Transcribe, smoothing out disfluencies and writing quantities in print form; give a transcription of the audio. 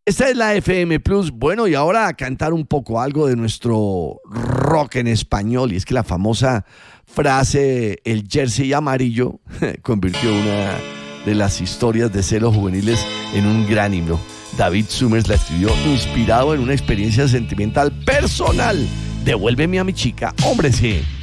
Esta es la FM Plus. Bueno, y ahora a cantar un poco algo de nuestro rock en español. Y es que la famosa frase "el jersey amarillo" convirtió una de las historias de celos juveniles en un gran himno. David Summers la escribió inspirado en una experiencia sentimental personal. Devuélveme a mi chica, hombre, sí.